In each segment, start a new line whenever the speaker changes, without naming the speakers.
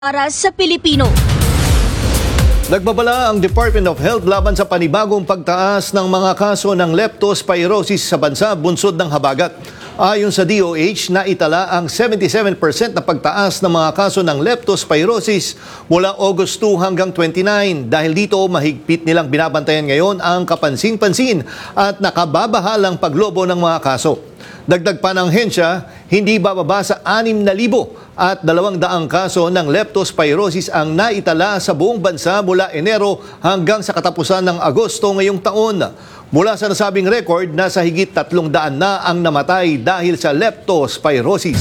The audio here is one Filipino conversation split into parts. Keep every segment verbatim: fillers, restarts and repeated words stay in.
para sa Pilipino.
Nagbabala ang Department of Health laban sa panibagong pagtaas ng mga kaso ng leptospirosis sa bansa bunsod ng habagat. Ayon sa D O H, naitala ang seventy-seven percent na pagtaas ng mga kaso ng leptospirosis mula August two hanggang twenty-nine. Dahil dito, mahigpit nilang binabantayan ngayon ang kapansin-pansin at nakababahalang paglobo ng mga kaso. Dagdag pa ng hensya, hindi bababa sa anim na libo at dalawang daang kaso ng leptospirosis ang naitala sa buong bansa mula Enero hanggang sa katapusan ng Agosto ngayong taon. Mula sa nasabing record, nasa higit tatlong daan na ang namatay dahil sa leptospirosis.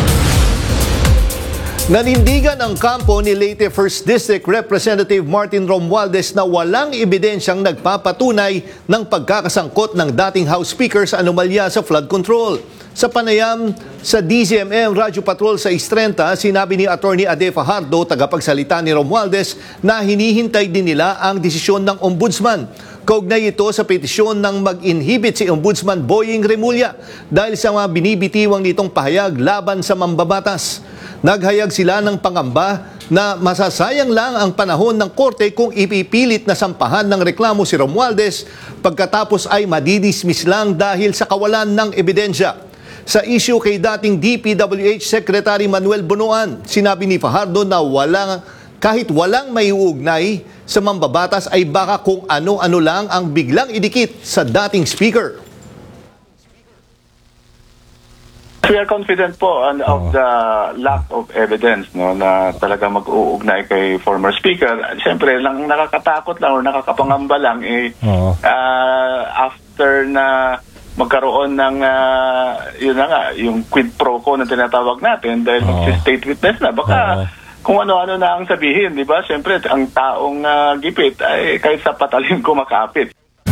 Nanindigan ang kampo ni Leyte first District Representative Martin Romualdez na walang ebidensyang nagpapatunay ng pagkakasangkot ng dating House Speaker sa anomalya sa flood control. Sa panayam sa D Z M M Radyo Patrol sa Istrenta, sinabi ni Attorney Ade Fajardo, tagapagsalita ni Romualdez, na hinihintay din nila ang desisyon ng Ombudsman. Kaugnay ito sa petisyon ng mag-inhibit si Ombudsman Boying Remulla dahil sa mga binibitiwang nitong pahayag laban sa mambabatas. Naghayag sila ng pangamba na masasayang lang ang panahon ng korte kung ipipilit na sampahan ng reklamo si Romualdez pagkatapos ay madidismiss lang dahil sa kawalan ng ebidensya. Sa issue kay dating D P W H Secretary Manuel Bonoan, sinabi ni Fajardo na walang, kahit walang maiuugnay sa mambabatas ay baka kung ano-ano lang ang biglang idikit sa dating speaker.
We are confident po on, of the lack of evidence, no, na talaga mag-uugnay kay former speaker. Siyempre, lang nakakatakot lang o nakakapangamba lang eh, uh, after na magkaroon ng uh, yun na nga, yung quid pro quo na tinatawag natin dahil uh, state witness na. Baka uh, kung ano-ano na ang sabihin, di ba? Siyempre, ang taong uh, gipit ay kahit sa patalim kumakapit.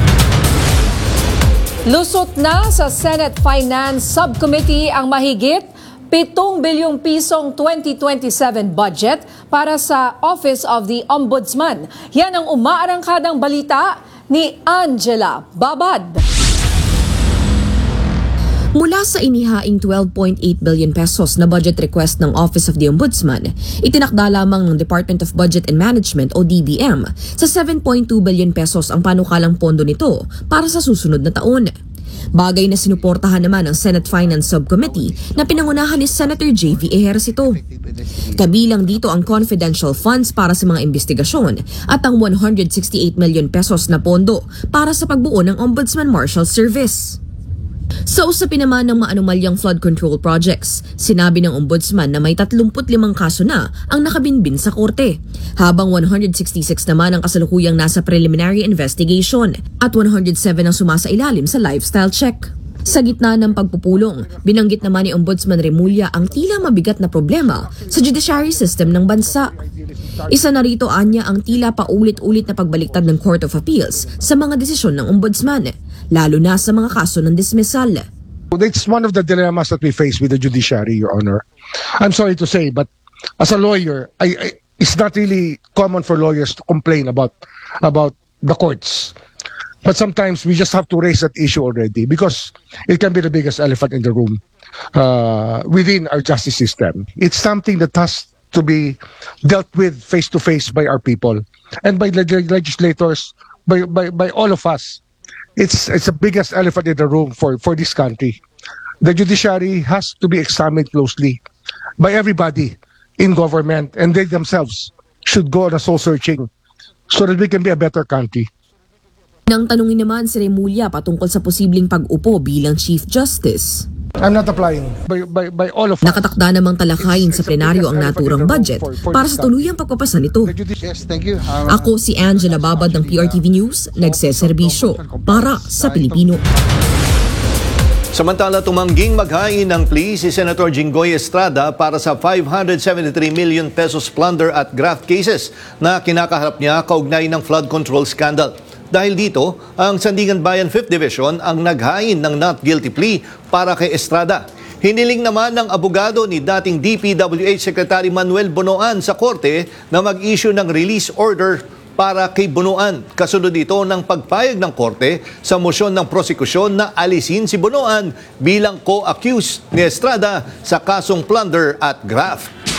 Lusot na sa Senate Finance Subcommittee ang mahigit pitong bilyong pisong twenty twenty-seven budget para sa Office of the Ombudsman. Yan ang umaarangkadang balita ni Angela Babad.
Mula sa inihaing twelve point eight billion pesos na budget request ng Office of the Ombudsman, itinakda lamang ng Department of Budget and Management o D B M sa seven point two billion pesos ang panukalang pondo nito para sa susunod na taon. Bagay na sinuportahan naman ng Senate Finance Subcommittee na pinangunahan ni Senator J V Ejercito. Kabilang dito ang confidential funds para sa mga investigasyon at ang one hundred sixty-eight million pesos na pondo para sa pagbuo ng Ombudsman Marshal Service. Sa usapin naman ng maanumalyang flood control projects, sinabi ng Ombudsman na may tatlumpu't limang kaso na ang nakabinbin sa korte, habang one hundred sixty-six naman ang kasalukuyang nasa preliminary investigation at one hundred seven ang sumasailalim sa lifestyle check. Sa gitna ng pagpupulong, binanggit naman ni Ombudsman Remulla ang tila mabigat na problema sa judiciary system ng bansa. Isa na rito anya ang tila paulit-ulit na pagbaliktad ng Court of Appeals sa mga desisyon ng Ombudsman, lalo na sa mga kaso ng dismissal.
It's one of the dilemmas that we face with the judiciary, Your Honor. I'm sorry to say, but as a lawyer, I, I, it's not really common for lawyers to complain about about the courts. But sometimes we just have to raise that issue already because it can be the biggest elephant in the room uh, within our justice system. It's something that has to be dealt with face-to-face by our people and by the legislators, by, by, by all of us. It's it's the biggest elephant in the room for, for this country. The judiciary has to be examined closely by everybody in government, and they themselves should go on a soul-searching so that we can be a better country.
Nang tanungin naman si Remulla patungkol sa posibleng pag-upo bilang Chief Justice.
I'm not applying by, by, by all of us.
Nakatakda namang talakayin sa plenaryo ang naturang budget para sa tuluyang pagpapasa nito.
Yes, thank you.
Ako si Angela Babad ng P R T V News, nagseserbisyo para sa Pilipino.
Samantala, tumangging maghain ng plea si Senator Jinggoy Estrada para sa five hundred seventy-three million pesos plunder at graft cases na kinakaharap niya kaugnay ng flood control scandal. Dahil dito, ang Sandigan Bayan fifth Division ang naghain ng not guilty plea para kay Estrada. Hiniling naman ng abogado ni dating D P W H Secretary Manuel Bonoan sa korte na mag-issue ng release order para kay Bonoan. Kasunod ito ng pagpayag ng korte sa mosyon ng prosekusyon na alisin si Bonoan bilang co-accused ni Estrada sa kasong plunder at graft.